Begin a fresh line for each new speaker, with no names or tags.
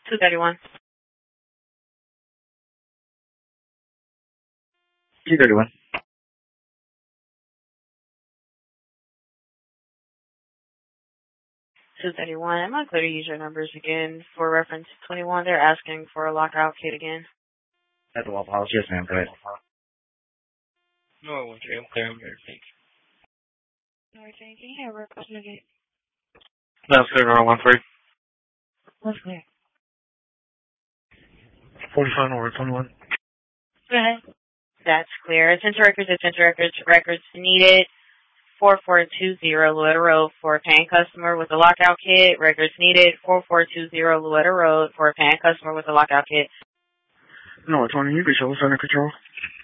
231.
231.
231. I'm not clear to use your numbers again. For reference 21, they're asking for a lockout kit again.
At the wall policy, yes, ma'am. Go ahead.
No, I won't. I'm clear. I'm here. Thanks.
All right, can you have a request again?
That's clear. No, 13.
What's clear?
45 over 21.
Go ahead. That's clear. Attention records, records needed. 4420 Louetta Road for a paying customer with a lockout kit. Records needed. 4420 Louetta Road for a paying customer with a lockout kit.
No, 20, you can show us under control.